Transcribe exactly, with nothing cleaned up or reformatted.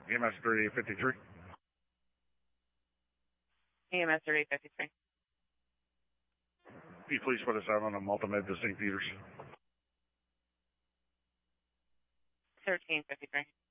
E M S thirty-eight fifty-three. E M S thirty-eight fifty-three. Can you please put us out on a multi-med to Saint Peter's? thirteen fifty-three.